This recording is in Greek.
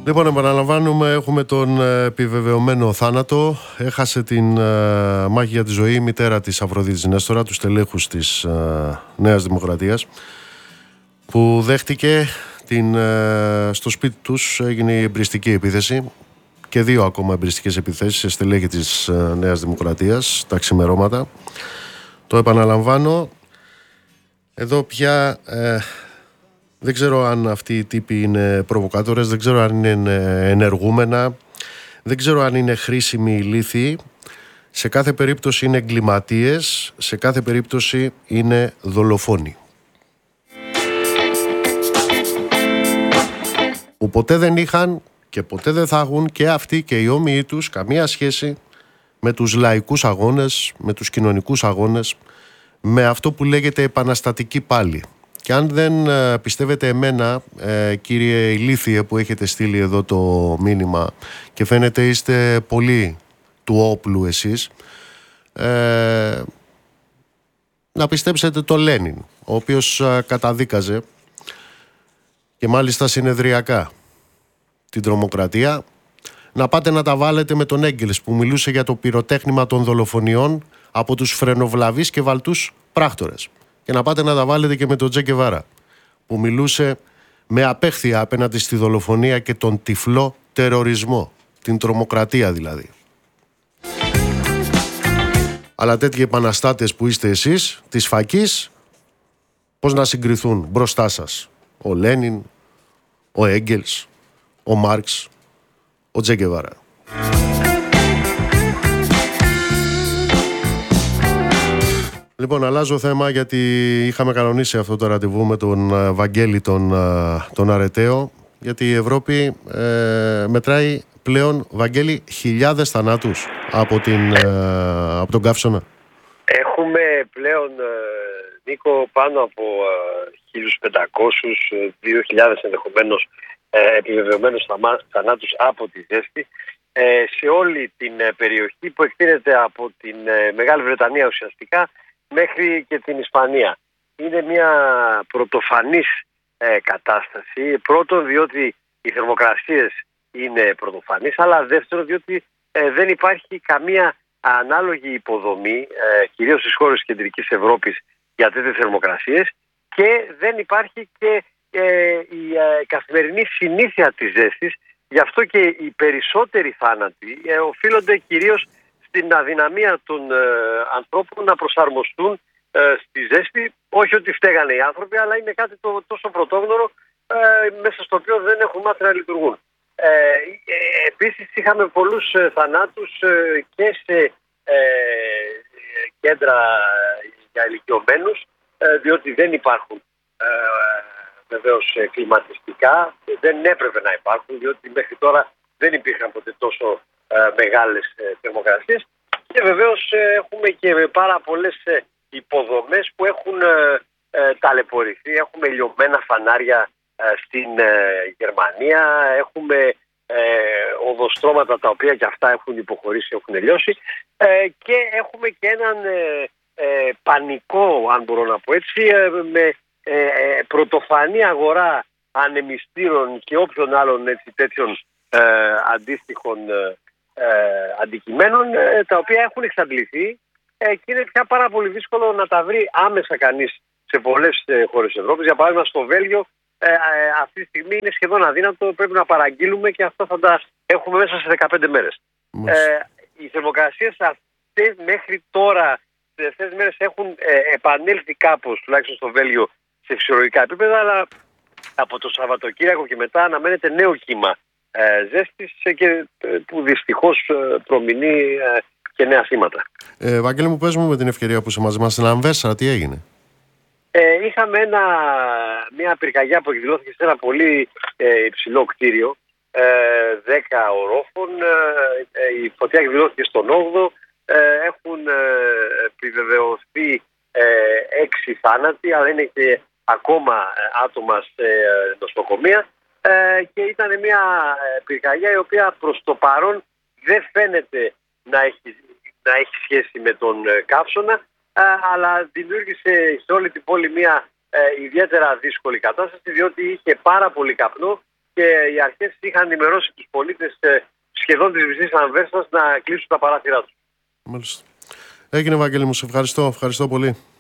Λοιπόν, επαναλαμβάνουμε, έχουμε τον επιβεβαιωμένο θάνατο. Έχασε την μάχη για τη ζωή η μητέρα της Αφροδίτης Νέστορα, του στελέχους της Νέας Δημοκρατίας, που δέχτηκε στο σπίτι τους. Έγινε η εμπριστική επίθεση και 2 ακόμα εμπριστικές επιθέσεις σε στελέχη της Νέας Δημοκρατίας τα ξημερώματα. Το επαναλαμβάνω, εδώ πια δεν ξέρω αν αυτοί οι τύποι είναι προβοκάτορες, δεν ξέρω αν είναι ενεργούμενα, δεν ξέρω αν είναι χρήσιμοι ηλίθιοι. Σε κάθε περίπτωση είναι εγκληματίες, σε κάθε περίπτωση είναι δολοφόνοι. Που ποτέ δεν είχαν και ποτέ δεν θα έχουν και αυτοί και οι όμοιοι τους καμία σχέση με τους λαϊκούς αγώνες, με τους κοινωνικούς αγώνες, με αυτό που λέγεται επαναστατική πάλη. Και αν δεν πιστεύετε εμένα, κύριε ηλίθιε που έχετε στείλει εδώ το μήνυμα και φαίνεται είστε πολύ του όπλου εσείς, να πιστέψετε το Λένιν, ο οποίος καταδίκαζε και μάλιστα συνεδριακά την τρομοκρατία. Να πάτε να τα βάλετε με τον Έγγελς που μιλούσε για το πυροτέχνημα των δολοφονιών από τους φρενοβλαβείς και βαλτούς πράκτορες. Και να πάτε να τα βάλετε και με τον Τζε Γκεβάρα που μιλούσε με απέχθεια απέναντι στη δολοφονία και τον τυφλό τερορισμό, την τρομοκρατία δηλαδή. Αλλά τέτοιοι επαναστάτες που είστε εσείς, της φακής, πώς να συγκριθούν μπροστά σας? Ο Λένιν, ο Έγγελς, ο Μάρξ, ο Τζε Γκεβάρα. Λοιπόν, αλλάζω θέμα γιατί είχαμε κανονίσει αυτό το ραντεβού με τον Βαγγέλη τον Αρεταίο, γιατί η Ευρώπη μετράει πλέον, Βαγγέλη, χιλιάδες θανάτους από τον καύσωνα. Έχουμε πλέον, Νίκο, πάνω από 1.500, 2.000 ενδεχομένως επιβεβαιωμένους θανάτους από τη ζέστη σε όλη την περιοχή που εκτείνεται από την Μεγάλη Βρετανία ουσιαστικά μέχρι και την Ισπανία. Είναι μια πρωτοφανής κατάσταση. Πρώτον, διότι οι θερμοκρασίες είναι πρωτοφανείς, αλλά δεύτερον, διότι δεν υπάρχει καμία ανάλογη υποδομή, κυρίως στις χώρες της Κεντρικής Ευρώπης, για τέτοιες θερμοκρασίες, και δεν υπάρχει και η καθημερινή συνήθεια της ζέστης. Γι' αυτό και οι περισσότεροι θάνατοι οφείλονται κυρίως στην αδυναμία των ανθρώπων να προσαρμοστούν στη ζέστη. Όχι ότι φταίγανε οι άνθρωποι, αλλά είναι κάτι τόσο πρωτόγνωρο μέσα στο οποίο δεν έχουν μάθει να λειτουργούν. Επίσης είχαμε πολλούς θανάτους και σε κέντρα για ηλικιωμένους, διότι δεν υπάρχουν βεβαίως κλιματιστικά, δεν έπρεπε να υπάρχουν, διότι μέχρι τώρα δεν υπήρχαν ποτέ τόσο μεγάλες θερμοκρασίες, και βεβαίως έχουμε και πάρα πολλές υποδομές που έχουν ταλαιπωρηθεί. Έχουμε λιωμένα φανάρια στην Γερμανία, έχουμε οδοστρώματα τα οποία και αυτά έχουν υποχωρήσει, έχουν λιώσει, και έχουμε και έναν πανικό, αν μπορώ να πω έτσι, με πρωτοφανή αγορά ανεμιστήρων και όποιων άλλων τέτοιων αντίστοιχων αντικειμένων, τα οποία έχουν εξαντληθεί και είναι πια πάρα πολύ δύσκολο να τα βρει άμεσα κανείς σε πολλές χώρες της Ευρώπης. Για παράδειγμα, στο Βέλγιο αυτή τη στιγμή είναι σχεδόν αδύνατο, πρέπει να παραγγείλουμε, και αυτά θα τα έχουμε μέσα σε 15 μέρες. Οι θερμοκρασίες αυτές μέχρι τώρα, τις τελευταίες μέρες, έχουν επανέλθει κάπως, τουλάχιστον στο Βέλγιο, σε φυσιολογικά επίπεδα, αλλά από το Σαββατοκύριακο και μετά αναμένεται νέο κύμα ζέστης και που δυστυχώς προμηνεί και νέα θύματα. Βαγγέλη μου, πες μου με την ευκαιρία που είσαι μαζί μας, στην Αμβέρσα τι έγινε? Είχαμε μια πυρκαγιά που εκδηλώθηκε σε ένα πολύ υψηλό κτίριο, 10 ορόφων. Η φωτιά εκδηλώθηκε στον 8ο. Έχουν επιβεβαιωθεί 6 θάνατοι, αλλά είναι και ακόμα άτομα σε νοσοκομεία, και ήταν μια πυρκαγιά η οποία προς το παρόν δεν φαίνεται να έχει σχέση με τον καύσωνα, αλλά δημιούργησε σε όλη την πόλη μια ιδιαίτερα δύσκολη κατάσταση, διότι είχε πάρα πολύ καπνό και οι αρχές είχαν ενημερώσει τους πολίτες σχεδόν της μισής Ανβέρσας να κλείσουν τα παράθυρά τους. Μάλιστα. Έγινε, Βαγγέλη μου, σε ευχαριστώ πολύ.